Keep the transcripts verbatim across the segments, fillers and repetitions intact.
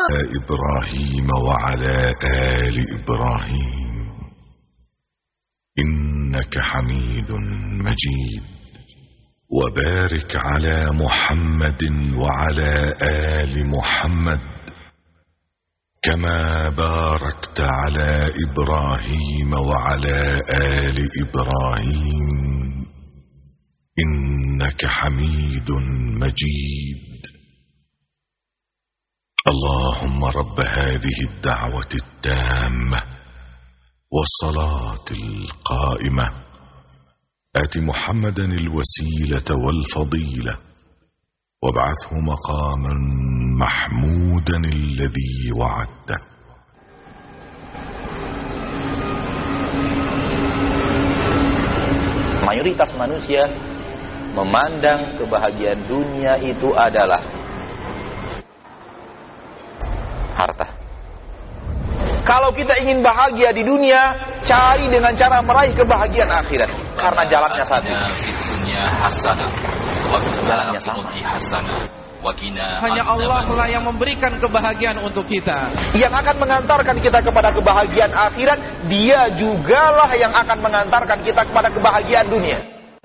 إبراهيم وعلى آل إبراهيم إنك حميد مجيد. وبارك على محمد وعلى آل محمد كما باركت على إبراهيم وعلى آل إبراهيم إنك حميد مجيد. اللهم رب هذه الدعوة التامة والصلاة القائمة آت محمدا الوسيلة والفضيلة وابعثه مقاما محمودا الذي وعدته. Mayoritas manusia memandang kebahagiaan dunia itu adalah harta. Kalau kita ingin bahagia di dunia, cari dengan cara meraih kebahagiaan akhirat. Karena jalannya satu. Jalannya sama. Hanya Allah lah yang memberikan kebahagiaan untuk kita. Yang akan mengantarkan kita kepada kebahagiaan akhirat, Dia jugalah yang akan mengantarkan kita kepada kebahagiaan dunia.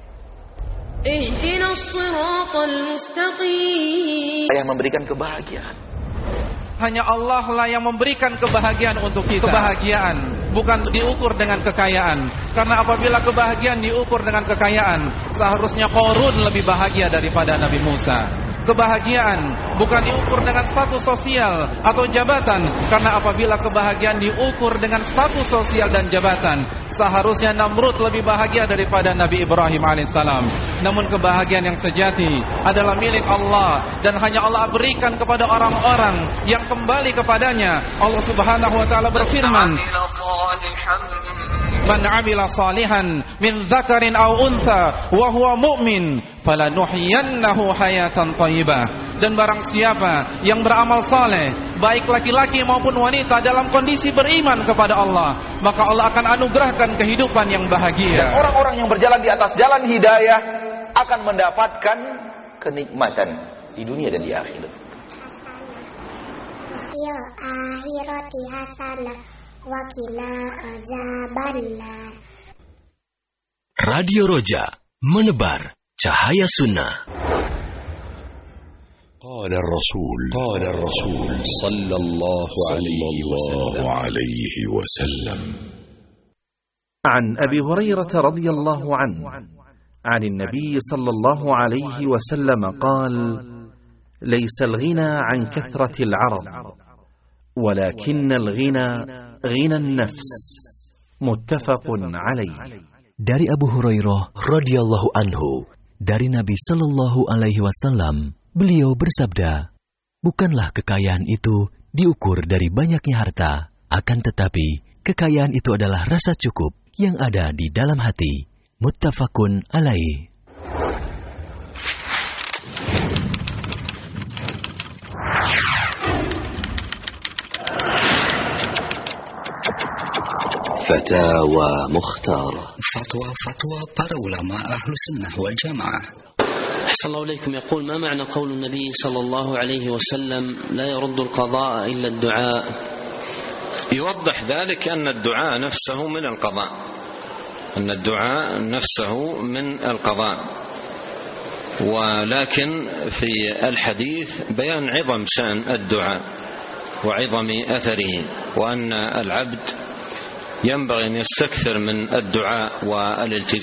Yang memberikan kebahagiaan. Hanya Allah lah yang memberikan kebahagiaan untuk kita. Kebahagiaan bukan diukur dengan kekayaan. Karena apabila kebahagiaan diukur dengan kekayaan, seharusnya Qarun lebih bahagia daripada Nabi Musa. Kebahagiaan bukan diukur dengan status sosial atau jabatan. Karena apabila kebahagiaan diukur dengan status sosial dan jabatan, seharusnya Namrud lebih bahagia daripada Nabi Ibrahim alaihissalam. Namun kebahagiaan yang sejati adalah milik Allah, dan hanya Allah berikan kepada orang-orang yang kembali kepadanya. Allah subhanahu wa ta'ala berfirman, Man amila salihan min dzakarin aw untha wa huwa mu'min falanuhyiyannahu hayatan thayyibah. Dan barang siapa yang beramal saleh, baik laki-laki maupun wanita, dalam kondisi beriman kepada Allah, maka Allah akan anugerahkan kehidupan yang bahagia. Dan orang-orang yang berjalan di atas jalan hidayah akan mendapatkan kenikmatan di dunia dan di akhirat. Ya akhirati hasanah wa qina azabannar. Radio Roja, menebar cahaya sunnah. قال الرسول قال الرسول صلى الله عليه وسلم عن أبي هريرة رضي الله عنه عن النبي صلى الله عليه وسلم قال ليس الغنى عن كثرة العرض ولكن الغنى غنى النفس متفق عليه. Dari Abu Hurairah radhiyallahu anhu, dari Nabi sallallahu alaihi wasallam, beliau bersabda, bukanlah kekayaan itu diukur dari banyaknya harta, akan tetapi kekayaan itu adalah rasa cukup yang ada di dalam hati. Muttafaqun alaih. Fatawa Mukhtar. Fatwa-fatwa para ulama ahlu sunnah wal jamaah. أحسن الله إليكم. يقول ما معنى قول النبي صلى الله عليه وسلم لا يرد القضاء إلا الدعاء؟ يوضح ذلك أن الدعاء نفسه من القضاء، أن الدعاء نفسه من القضاء، ولكن في الحديث بيان عظم شأن الدعاء وعظم أثره، وأن العبد ينبغي أن يستكثر من الدعاء والالتجاء